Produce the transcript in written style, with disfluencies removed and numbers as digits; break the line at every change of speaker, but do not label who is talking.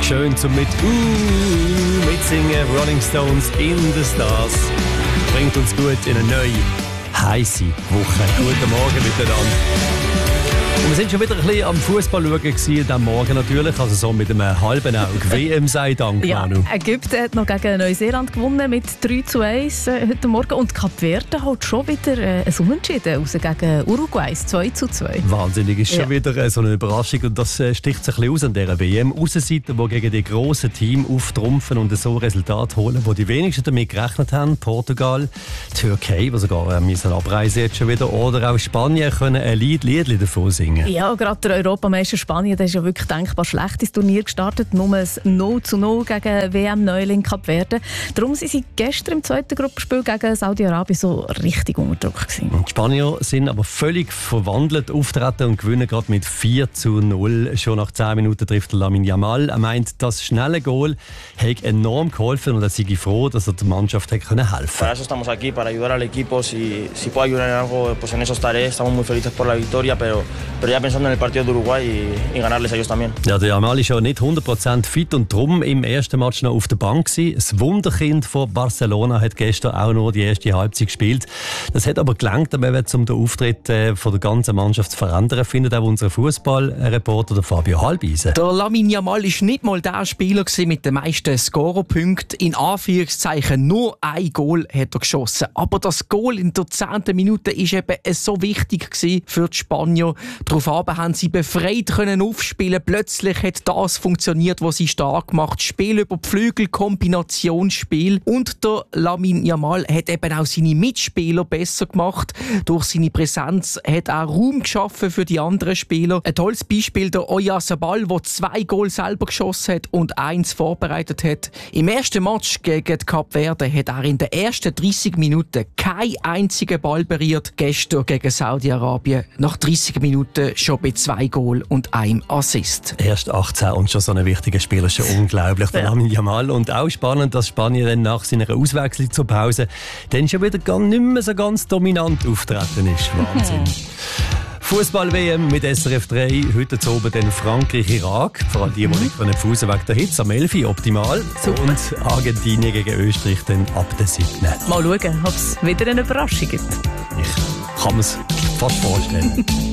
Schön zum mitsingen. Rolling Stones in the Stars. Bringt uns gut in eine neue, heisse Woche. Guten Morgen miteinander. Und wir sind schon wieder ein bisschen am Fußball schauen gewesen, Morgen natürlich, also so mit einem halben Auge. WM sei Dank, Manu.
Ja, Ägypten hat noch gegen Neuseeland gewonnen mit 3:1 heute Morgen. Und Kap Verde hat schon wieder ein Unentschieden raus gegen Uruguay, 2:2.
Wahnsinnig, ist schon wieder so eine Überraschung. Und das sticht sich ein bisschen aus an dieser WM. Aussenseiter, die gegen die grossen Teams auftrumpfen und so Resultate holen, wo die wenigsten damit gerechnet haben. Portugal, Türkei, die sogar müssen abreisen jetzt schon wieder. Oder auch Spanien können ein Liedchen davon singen.
Ja, gerade der Europameister Spanien, der ist ja wirklich denkbar schlecht ins Turnier gestartet. Nur ein 0:0 gegen WM-Neuling Kap Verde. Darum sind sie gestern im zweiten Gruppenspiel gegen Saudi-Arabien so richtig unter Druck gewesen.
Die Spanier sind aber völlig verwandelt auftreten und gewinnen gerade mit 4:0. Schon nach 10 Minuten trifft Lamine Yamal. Er meint, das schnelle Goal hat enorm geholfen und er sei froh, dass er der Mannschaft helfen konnte.
Para eso estamos aquí, para ayudar al equipo. Si puedo ayudar en algo, pues en eso estaré. Estamos muy felices por la victoria, pero ya pensando en el partido de Uruguay y ganarles a ellos también.
Ja, der Yamal ist ja nicht 100% fit und darum im ersten Match noch auf der Bank gewesen. Das Wunderkind von Barcelona hat gestern auch nur die erste Halbzeit gespielt. Das hat aber gelangt, um den Auftritt von der ganzen Mannschaft zu verändern, findet auch unser Fußballreporter Fabio Halbeisen.
Der Lamine Yamal war nicht mal der Spieler mit den meisten Scorerpunkten. In Anführungszeichen nur ein Goal hat er geschossen. Aber das Goal in der 10. Minute war eben so wichtig für die Spanier. Daraufhin haben sie befreit aufspielen. Plötzlich hat das funktioniert, was sie stark macht. Spiel über die Flügel, Kombinationsspiel. Und der Lamine Yamal hat eben auch seine Mitspieler besser gemacht. Durch seine Präsenz hat er Raum geschaffen für die anderen Spieler. Ein tolles Beispiel der Oyarzabal, der 2 Goal selber geschossen hat und 1 vorbereitet hat. Im ersten Match gegen Kap Verde hat er in den ersten 30 Minuten keinen einzigen Ball berührt. Gestern gegen Saudi-Arabien nach 30 Minuten schon bei 2 Goal und einem Assist.
Erst 18 und schon so ein wichtiger Spieler, schon unglaublich. Der Lamine Yamal. Und auch spannend, dass Spanien dann nach seiner Auswechslung zur Pause dann schon wieder nicht mehr so ganz dominant auftreten ist. Wahnsinn. Fußball-WM mit SRF 3. Heute oben dann Frankreich-Irak. Vor allem die nicht Fuß weg der Hitze am 11. optimal.
Super.
Und Argentinien gegen Österreich dann ab der 7.
Mal schauen, ob es wieder eine Überraschung gibt.
Ich kann mir es fast vorstellen.